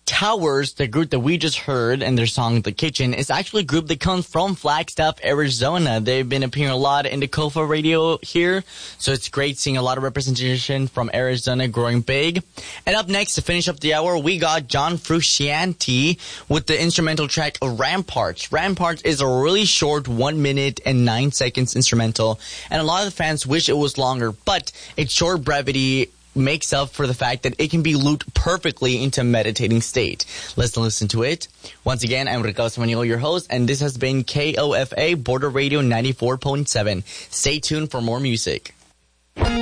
Towers, the group that we just heard and their song The Kitchen, is actually a group that comes from Flagstaff, Arizona. They've been appearing a lot in the Kofa radio here, so it's great seeing a lot of representation from Arizona growing big. And up next, to finish up the hour, we got John Frusciante with the instrumental track Ramparts. Ramparts is a really short 1 minute and 9 seconds instrumental, and a lot of the fans wish it was longer, but its short brevity makes up for the fact that it can be looped perfectly into a meditating state. Let's listen to it. Once again, I'm Ricardo Samaniego, your host, and this has been KOFA Border Radio 94.7. Stay tuned for more music.